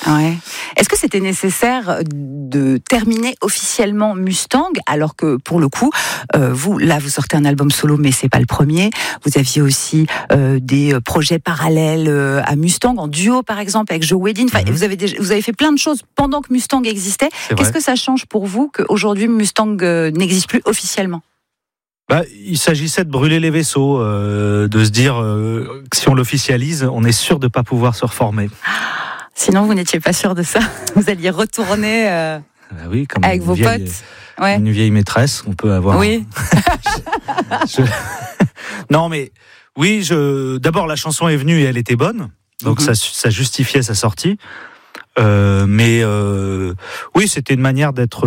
Ouais. Est-ce que c'était nécessaire de terminer officiellement Mustang, alors que pour le coup, vous sortez un album solo, mais c'est pas le premier. Vous aviez aussi des projets parallèles à Mustang, en duo par exemple avec Joe Wedin. Enfin, vous avez fait plein de choses pendant que Mustang existait. Qu'est-ce que ça change pour vous qu'aujourd'hui Mustang n'existe plus officiellement ? Il s'agissait de brûler les vaisseaux, de se dire que si on l'officialise, on est sûr de pas pouvoir se reformer. Sinon, vous n'étiez pas sûr de ça. Vous alliez retourner oui, comme avec vos potes. Ouais. Une vieille maîtresse qu'on peut avoir. Oui. Non, mais oui, d'abord la chanson est venue et elle était bonne, donc ça justifiait sa sortie. Mais oui, c'était une manière d'être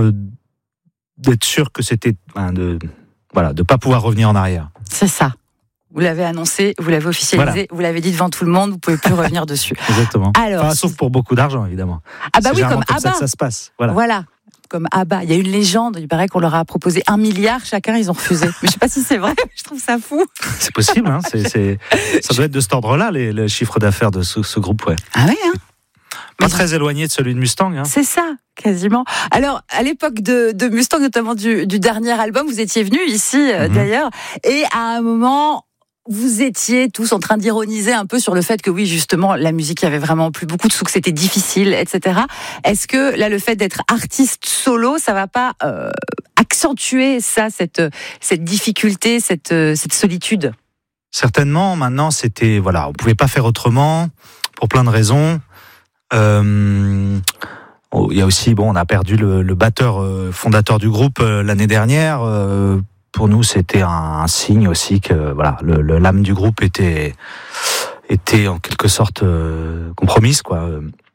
sûr que c'était de pas pouvoir revenir en arrière. C'est ça. Vous l'avez annoncé, vous l'avez officialisé, Vous l'avez dit devant tout le monde, vous pouvez plus revenir dessus. Exactement. Alors, sauf pour beaucoup d'argent, évidemment. Ah bah oui, comme ABBA. ça que ça se passe. Voilà. Comme ABBA. Il y a une légende, il paraît qu'on leur a proposé 1 milliard chacun, ils ont refusé. Mais je sais pas si c'est vrai, je trouve ça fou. C'est possible, hein. Ça doit être de cet ordre-là, les chiffres d'affaires de ce groupe, ouais. Ah ouais, hein. Pas très éloigné de celui de Mustang. Hein. C'est ça, quasiment. Alors, à l'époque de Mustang, notamment du dernier album, vous étiez venus ici, d'ailleurs, et à un moment, vous étiez tous en train d'ironiser un peu sur le fait que oui, justement, la musique, il y avait vraiment plus beaucoup de sous, que c'était difficile, etc. Est-ce que là, le fait d'être artiste solo, ça va pas accentuer ça, cette difficulté, cette solitude ? Certainement. Maintenant, on pouvait pas faire autrement pour plein de raisons. Il y a aussi, on a perdu le batteur fondateur du groupe l'année dernière. Pour nous, c'était un signe aussi que l'âme du groupe était en quelque sorte compromise, quoi.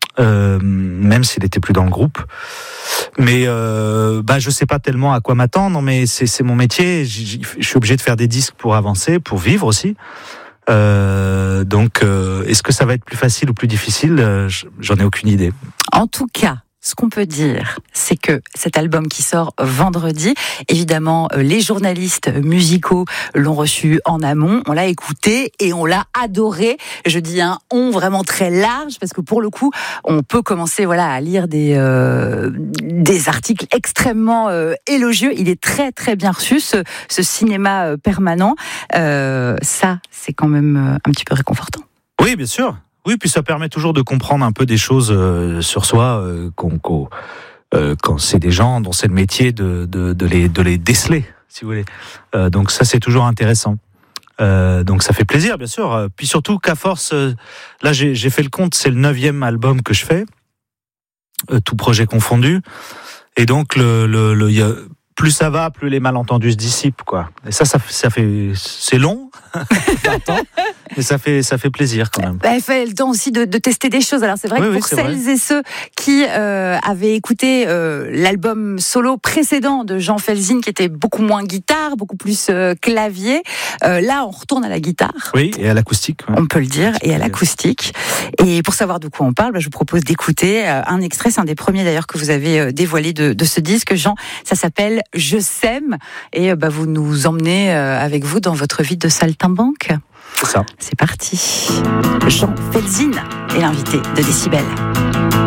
Même s'il était plus dans le groupe. Mais je sais pas tellement à quoi m'attendre, mais c'est mon métier. Je suis obligé de faire des disques pour avancer, pour vivre aussi. Donc, est-ce que ça va être plus facile ou plus difficile ? J'en ai aucune idée. En tout cas, ce qu'on peut dire, c'est que cet album qui sort vendredi, évidemment, les journalistes musicaux l'ont reçu en amont, on l'a écouté et on l'a adoré. Je dis un « on » vraiment très large, parce que pour le coup, on peut commencer à lire des articles extrêmement élogieux. Il est très très bien reçu, ce cinéma permanent. Ça, c'est quand même un petit peu réconfortant. Oui, bien sûr. Oui, puis ça permet toujours de comprendre un peu des choses sur soi quand c'est des gens dont c'est le métier de les déceler, si vous voulez. Donc ça, c'est toujours intéressant. Donc ça fait plaisir, bien sûr. Puis surtout qu'à force, là j'ai fait le compte, c'est le 9e album que je fais, tout projet confondu. Et donc plus ça va, plus les malentendus se dissipent, quoi. Et ça fait, c'est long, mais ça fait plaisir quand même. Il fait le temps aussi de tester des choses. Alors c'est vrai que pour celles et ceux qui avaient écouté l'album solo précédent de Jean Felzin, qui était beaucoup moins guitare, beaucoup plus clavier, là on retourne à la guitare. Oui, et à l'acoustique. Ouais. On peut le dire, et à l'acoustique. Et pour savoir de quoi on parle, je vous propose d'écouter un extrait, c'est un des premiers d'ailleurs que vous avez dévoilé de ce disque, Jean. Ça s'appelle « Je sème » et vous nous emmenez avec vous dans votre vie de saltimbanque. C'est ça. C'est parti. Jean Felzin est l'invité de Décibel.